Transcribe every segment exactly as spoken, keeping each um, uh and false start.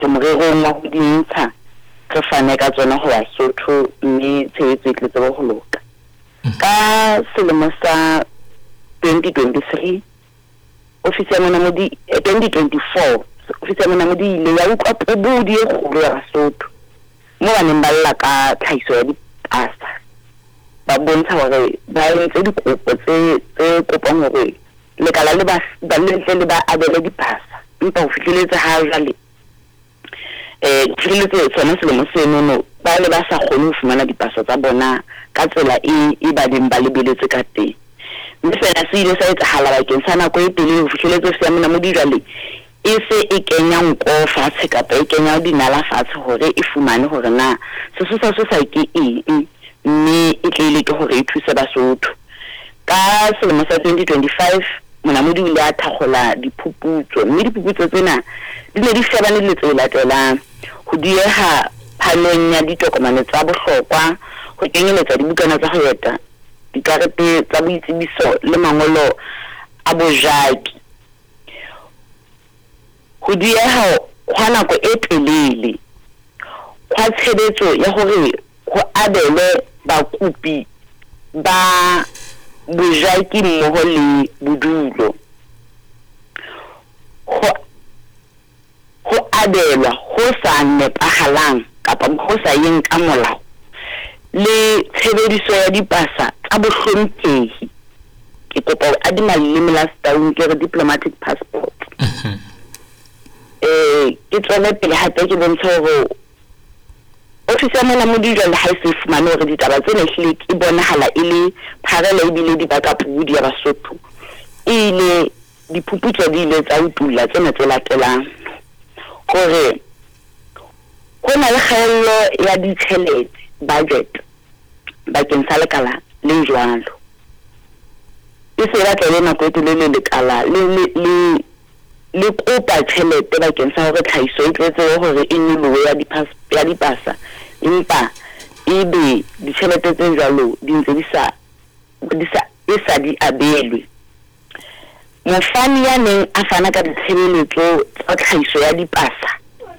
morerong wa ho dintsha re fane ka tsona ho Basotho mme tshebetso e tletse ho loka ka selemo sa twenty twenty-three ofisi ya Monamodi twenty twenty-four ofisi ya Monamodi ile ya utlwa pobodi e kgolo ya Basotho mo ba neng ba lla ka tlhahiso ya dipasa ba bontsha hore ba entse dikopo tse tse kopang hore lekala le ba ba lentle le ba abele dipasa empa ho fihleletse ha jwale eh fihleletse tsona selemo seno no ba le ba sa kgone ho fumana dipasa tsa bona ka tsela e e ba ding ba lebeletse ka teng mme fela se ile sa etsahala bakeng sa nako e telele ho fihleletse se ya Monamodi jwale e se e kenya nko fatshe kapa e kenya dinala fatshe hore e fumane hore na sesosa se sa ke eng mme e tlile ke hore e thusa Basotho ka selemo sa twenty twenty-five Monamodi o ile a thakgola diphuputso mme diphuputso tsena di ne di shebane le tse latelang ho dieha phalong ya ditokomane tsa bohlokwa ho kenyeletsa dibukana tsa ho eta dikarete tsa boitsebiso le mangolo a bojaki ho dieha hwa nako e telele hwa tshebetso ya hore ho abele bakopi ba bojaki mmoho le bodulo ho ho abelwa ho sa nepahalang kapa ho sa yeng ka molao le tshebediso ya dipasa tsa bohlomphehi ke kopa ho adima leleme la Setaung ke re diplomatic passport eh ke tsone pele hape ke bontsha hore ofisi ya Monamodi jwale ha se fumane hore ditaba tsena hlile ke bonahala e le pharela e bile di baka pudi ya Basotho ile diphuputso di ile tsa utula tsena tse latelang hore ho na le kgaello ya ditjhelete budget bakeng sa lekala le jwalo e se la tlele nako e telele lekala le le le kopa tjhelete bakeng sa hore tlhahiso e tletse hore e nyolohe ya dipasa ya dipasa empa ebe ditjhelete tse jwalo di ntse di sa di sa e sa di abelwe mofani ya neng a fana ka ditshebeletso tsa tlhahiso ya dipasa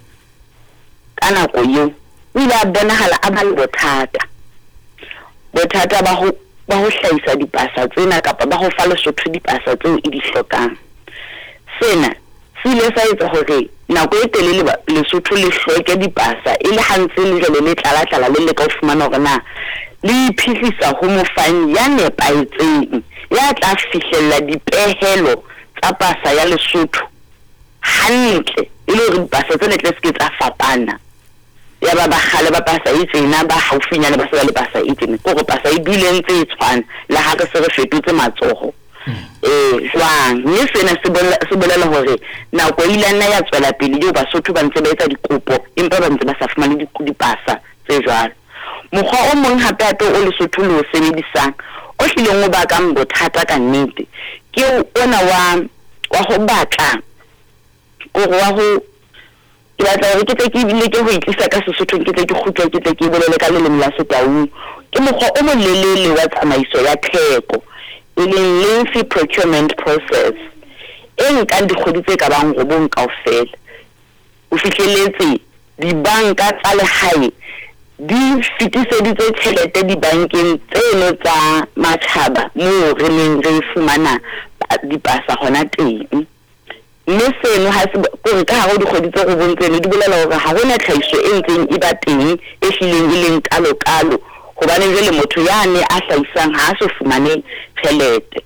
ka nako eo o ile a bonahala a ba le bothata bothata ba ho ba ho hlahisa dipasa tsena kapa ba ho fa Lesotho dipasa tseo e di hlokang sena se ile sa etsa hore nako e telele Lesotho le hloke dipasa e le hantse le jwale le tlala tlala le le ka fumana hore na le iphihlisa ho mofani ya nepaetseng ya tla fihlella dipehelo tsa pasa ya Lesotho hantle e le hore dipasa tsena tle se tsa fapana ya ba ba khale ba pasa e tsena ba haufinyana ba se le pasa e tsena go go pasa e duleng tse tshwana la ha re se re fetotse matsogo eh jwang mme sena se bolela hore nako ile nna ya tswela pele yo Basotho ba ntse ba etsa dikopo empa ba ntse ba sa fumane dipasa tse jwalo mokgwa o mong hape hape o Lesotho le o sebedisang o hlileng o ba ka bothata ka nnete ke ona wa wa ho batla o wa ho ke batla hore ke tle ke bile ke ho itlisa ka Sesotho ke tle ke khutla ke tle ke bolele ka leleme la Setaung ke mokgwa o molelele wa tsamaiso ya theko e leng lengthy procurement process e nka dikgwedi tse ka bang robong kaofela o fihleletse dibanka tsa lehae di fitiseditse tjhelete dibankeng tseno tsa matjhaba moo re neng re fumana dipasa hona teng mme seno ha se gore ka hare dikgwedi tse robong tseno di bolela hore ha hona tlhahiso e ntseng e ba teng e hlileng e leng kalo kalo hobane jwale motho yane a hlahisang ha se fumane tjhelete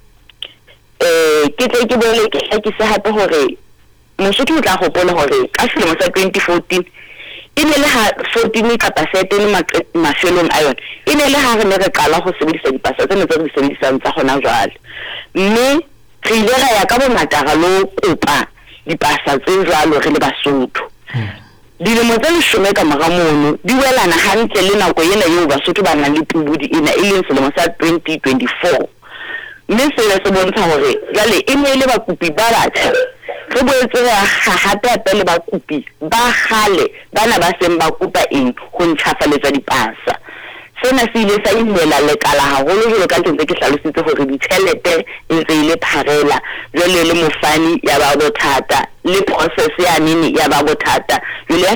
eh ke tle ke bole ke hlakisa hape hore Mosotho o tla hopola hore ka selemo sa twenty fourteen e ne le ha fourteen kapa thirteen mafelong a yona e ne le ha re ne re qala ho sebedisa dipasa tsena tse re sebedisang tsa hona jwale mme re ile ra ya ka bongata ra lo kopa dipasa tse jwalo re le Basotho dilemo tse leshome ka mora mono di welana hantle le nako ena eo Basotho ba nang le pubudi ena e leng selemo sa twenty twenty-four mme se se bontsha hore jale e ne le bakopi ba batjha re boetse ra hape hape le bakopi ba khale bana ba seng ba kopa eng ho ntjhafaletsa dipasa sena se ile sa imela lekala haholo jwalo ka ntse ke hlalositse hore ditjhelete e ntse ile pharela jwale le mofani ya ba bothata le process ya nene ya ba bothata jole ya